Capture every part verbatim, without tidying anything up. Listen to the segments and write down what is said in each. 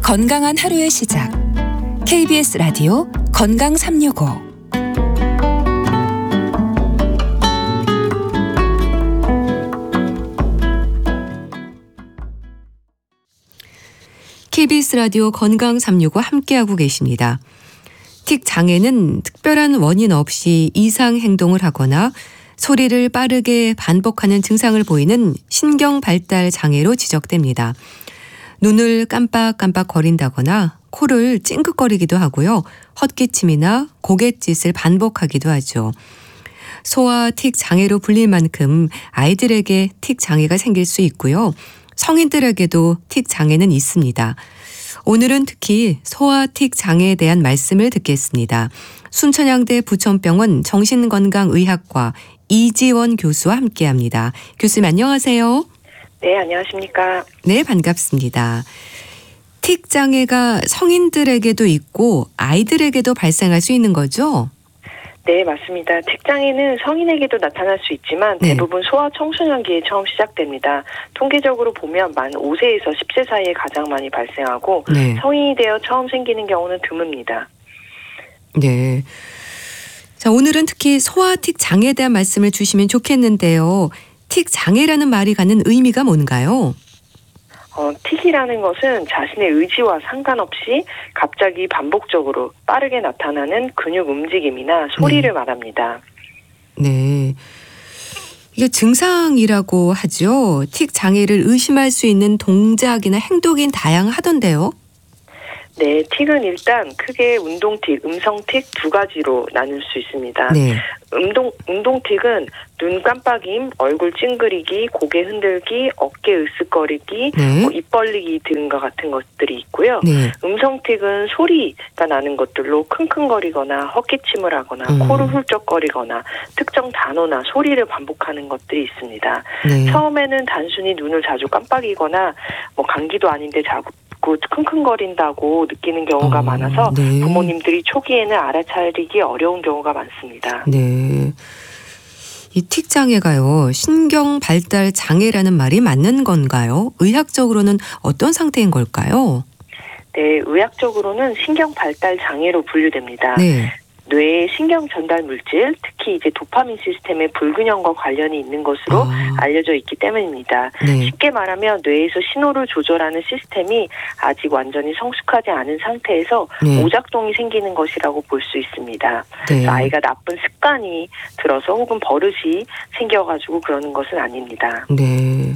건강한 하루의 시작. 케이비에스 라디오 건강 삼육오. 케이비에스 라디오 건강 삼육오 함께하고 계십니다. 틱 장애는 특별한 원인 없이 이상 행동을 하거나 소리를 빠르게 반복하는 증상을 보이는 신경 발달 장애로 지적됩니다. 눈을 깜빡깜빡 거린다거나 코를 찡긋거리기도 하고요. 헛기침이나 고갯짓을 반복하기도 하죠. 소아 틱 장애로 불릴 만큼 아이들에게 틱 장애가 생길 수 있고요. 성인들에게도 틱 장애는 있습니다. 오늘은 특히 소아 틱 장애에 대한 말씀을 듣겠습니다. 순천향대 부천병원 정신건강의학과 이지원 교수와 함께합니다. 교수님 안녕하세요. 네, 안녕하십니까. 네, 반갑습니다. 틱 장애가 성인들에게도 있고 아이들에게도 발생할 수 있는 거죠? 네, 맞습니다. 틱 장애는 성인에게도 나타날 수 있지만 네. 대부분 소아 청소년기에 처음 시작됩니다. 통계적으로 보면 만 오 세에서 십 세 사이에 가장 많이 발생하고 네. 성인이 되어 처음 생기는 경우는 드뭅니다. 네. 자, 오늘은 특히 소아 틱 장애에 대한 말씀을 주시면 좋겠는데요. 틱 장애라는 말이 갖는 의미가 뭔가요? 어, 틱이라는 것은 자신의 의지와 상관없이 갑자기 반복적으로 빠르게 나타나는 근육 움직임이나 소리를 네. 말합니다. 네. 이게 증상이라고 하죠. 틱 장애를 의심할 수 있는 동작이나 행동이 다양하던데요. 네, 틱은 일단 크게 운동틱, 음성틱 두 가지로 나눌 수 있습니다. 네. 운동, 운동틱은 눈 깜빡임, 얼굴 찡그리기, 고개 흔들기, 어깨 으쓱거리기, 네. 뭐 입 벌리기 등과 같은 것들이 있고요. 네. 음성틱은 소리가 나는 것들로 킁킁거리거나 헛기침을 하거나 음. 코를 훌쩍거리거나 특정 단어나 소리를 반복하는 것들이 있습니다. 네. 처음에는 단순히 눈을 자주 깜빡이거나 뭐 감기도 아닌데 자꾸 킁킁거린다고 느끼는 경우가 어, 많아서 네. 부모님들이 초기에는 알아차리기 어려운 경우가 많습니다. 네. 이 틱 장애가요, 신경 발달 장애라는 말이 맞는 건가요? 의학적으로는 어떤 상태인 걸까요? 네, 의학적으로는 신경 발달 장애로 분류됩니다. 네. 뇌의 신경 전달 물질, 특히 이제 도파민 시스템의 불균형과 관련이 있는 것으로 아. 알려져 있기 때문입니다. 네. 쉽게 말하면 뇌에서 신호를 조절하는 시스템이 아직 완전히 성숙하지 않은 상태에서 네. 오작동이 생기는 것이라고 볼 수 있습니다. 네. 아이가 나쁜 습관이 들어서 혹은 버릇이 생겨가지고 그러는 것은 아닙니다. 네.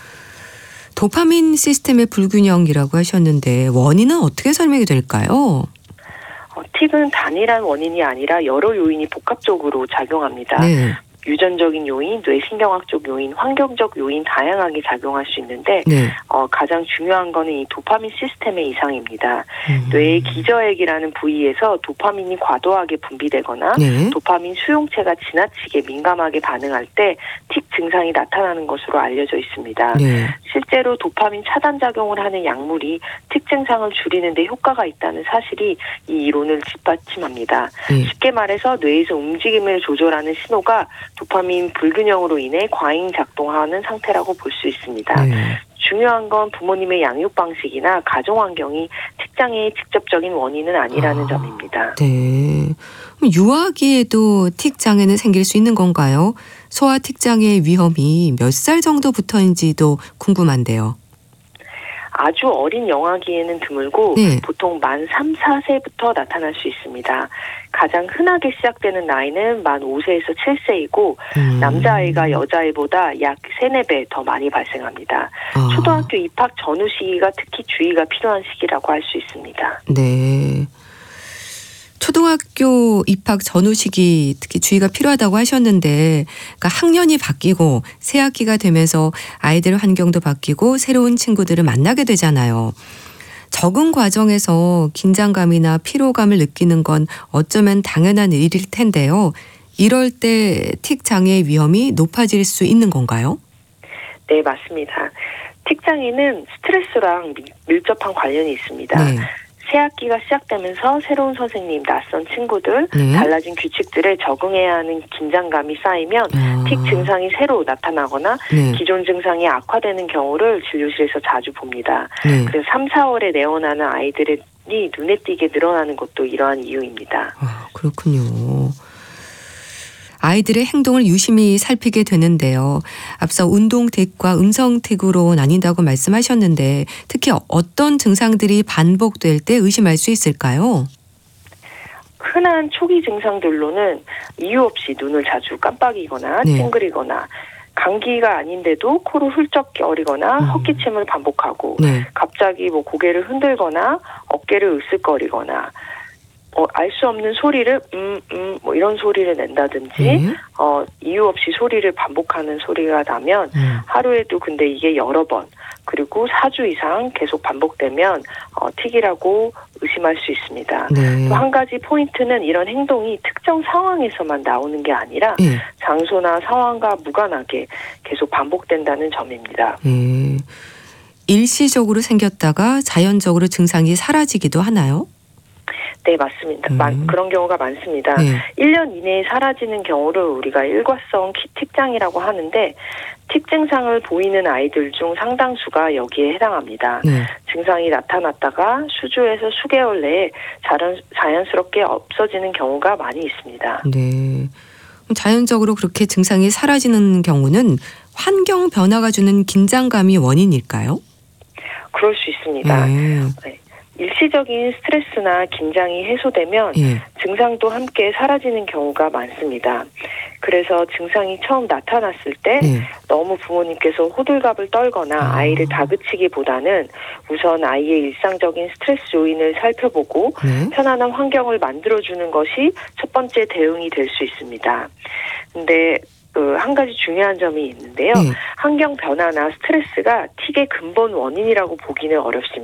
도파민 시스템의 불균형이라고 하셨는데 원인은 어떻게 설명이 될까요? 어, 틱은 단일한 원인이 아니라 여러 요인이 복합적으로 작용합니다. 네. 유전적인 요인, 뇌신경학적 요인, 환경적 요인 다양하게 작용할 수 있는데 네. 어, 가장 중요한 거는 이 도파민 시스템의 이상입니다. 음. 뇌의 기저핵이라는 부위에서 도파민이 과도하게 분비되거나 네. 도파민 수용체가 지나치게 민감하게 반응할 때 틱 증상이 나타나는 것으로 알려져 있습니다. 네. 실제로 도파민 차단 작용을 하는 약물이 틱 증상을 줄이는 데 효과가 있다는 사실이 이 이론을 뒷받침합니다. 네. 쉽게 말해서 뇌에서 움직임을 조절하는 신호가 도파민 불균형으로 인해 과잉 작동하는 상태라고 볼 수 있습니다. 네. 중요한 건 부모님의 양육 방식이나 가정 환경이 틱 장애의 직접적인 원인은 아니라는 아, 점입니다. 네. 그럼 유아기에도 틱 장애는 생길 수 있는 건가요? 소아 틱 장애의 위험이 몇 살 정도부터인지도 궁금한데요. 아주 어린 영아기에는 드물고 네. 보통 만 삼, 사 세부터 나타날 수 있습니다. 가장 흔하게 시작되는 나이는 만 오 세에서 칠 세이고 음. 남자아이가 여자아이보다 약 세네 배 더 많이 발생합니다. 아. 초등학교 입학 전후 시기가 특히 주의가 필요한 시기라고 할 수 있습니다. 네. 초등학교 입학 전후 시기 특히 주의가 필요하다고 하셨는데 그러니까 학년이 바뀌고 새 학기가 되면서 아이들 환경도 바뀌고 새로운 친구들을 만나게 되잖아요. 적응 과정에서 긴장감이나 피로감을 느끼는 건 어쩌면 당연한 일일 텐데요. 이럴 때 틱 장애의 위험이 높아질 수 있는 건가요? 네, 맞습니다. 틱 장애는 스트레스랑 밀접한 관련이 있습니다. 네. 새 학기가 시작되면서 새로운 선생님, 낯선 친구들, 네. 달라진 규칙들에 적응해야 하는 긴장감이 쌓이면 아. 틱 증상이 새로 나타나거나 네. 기존 증상이 악화되는 경우를 진료실에서 자주 봅니다. 네. 그래서 삼, 사월에 내원하는 아이들이 눈에 띄게 늘어나는 것도 이러한 이유입니다. 아, 그렇군요. 아이들의 행동을 유심히 살피게 되는데요. 앞서 운동틱과 음성틱으로 나뉜다고 말씀하셨는데 특히 어떤 증상들이 반복될 때 의심할 수 있을까요? 흔한 초기 증상들로는 이유 없이 눈을 자주 깜빡이거나 네. 찡그리거나 감기가 아닌데도 코를 훌쩍 겨리거나 음. 헛기침을 반복하고 네. 갑자기 뭐 고개를 흔들거나 어깨를 으쓱거리거나 어, 알 수 없는 소리를 음, 음, 뭐 이런 소리를 낸다든지 네. 어, 이유 없이 소리를 반복하는 소리가 나면 음. 하루에도 근데 이게 여러 번 그리고 사 주 이상 계속 반복되면 어, 틱이라고 의심할 수 있습니다. 네. 또 한 가지 포인트는 이런 행동이 특정 상황에서만 나오는 게 아니라 네. 장소나 상황과 무관하게 계속 반복된다는 점입니다. 네. 일시적으로 생겼다가 자연적으로 증상이 사라지기도 하나요? 네, 맞습니다. 음. 많- 그런 경우가 많습니다. 네. 일 년 이내에 사라지는 경우를 우리가 일과성 키- 틱장이라고 하는데 틱 증상을 보이는 아이들 중 상당수가 여기에 해당합니다. 네. 증상이 나타났다가 수주에서 수개월 내에 자연, 자연스럽게 없어지는 경우가 많이 있습니다. 네. 그럼 자연적으로 그렇게 증상이 사라지는 경우는 환경 변화가 주는 긴장감이 원인일까요? 그럴 수 있습니다. 네. 일시적인 스트레스나 긴장이 해소되면 예. 증상도 함께 사라지는 경우가 많습니다. 그래서 증상이 처음 나타났을 때 네. 너무 부모님께서 호들갑을 떨거나 아. 아이를 다그치기보다는 우선 아이의 일상적인 스트레스 요인을 살펴보고 네. 편안한 환경을 만들어주는 것이 첫 번째 대응이 될 수 있습니다. 근데 그 한 가지 중요한 점이 있는데요. 네. 환경 변화나 스트레스가 틱의 근본 원인이라고 보기는 어렵습니다.